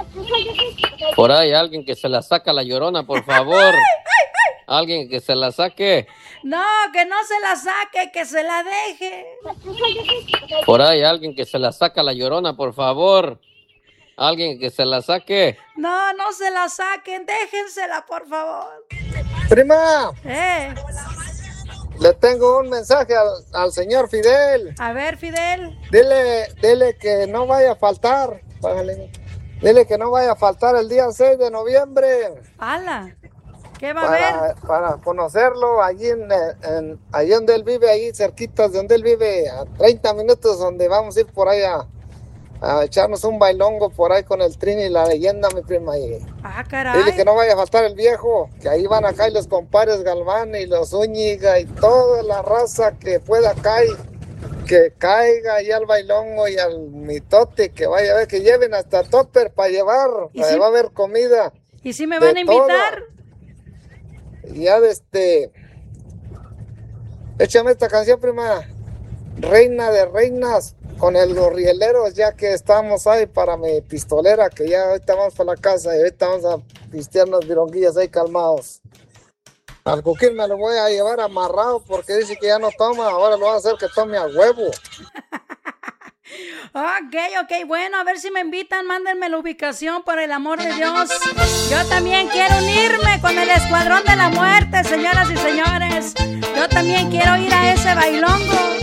Por ahí alguien que se la saca la Llorona, por favor. Alguien que se la saque. No, que no se la saque, que se la deje. Por ahí alguien que se la saca la Llorona, por favor. Alguien que se la saque. No, no se la saquen, déjensela, por favor. Prima, le tengo un mensaje al señor Fidel. A ver, Fidel. Dile que no vaya a faltar. Dile que no vaya a faltar el día 6 de noviembre. ¡Hala! ¿Qué va a haber? Para conocerlo allí allí donde él vive, ahí cerquitas de donde él vive, a 30 minutos, donde vamos a ir por ahí a echarnos un bailongo por ahí con el Trini y la Leyenda, mi prima. Caray. Dile que no vaya a faltar el viejo, que ahí van acá y los compadres Galván y los Zúñiga y toda la raza que pueda caer, que caiga ahí al bailongo y al mitote, que vaya a ver, que lleven hasta topper para llevar, va a haber comida. ¿Y si me van a invitar? Todo. Y ya échame esta canción, prima, Reina de Reinas, con los rieleros, ya que estamos ahí para mi pistolera, que ya ahorita vamos para la casa y ahorita vamos a pistearnos vironguillas ahí calmados. Al Cuquín me lo voy a llevar amarrado porque dice que ya no toma, ahora lo voy a hacer que tome a huevo. Ok, bueno, a ver si me invitan, mándenme la ubicación, por el amor de Dios. Yo también quiero unirme con el Escuadrón de la Muerte, señoras y señores. Yo también quiero ir a ese bailongo.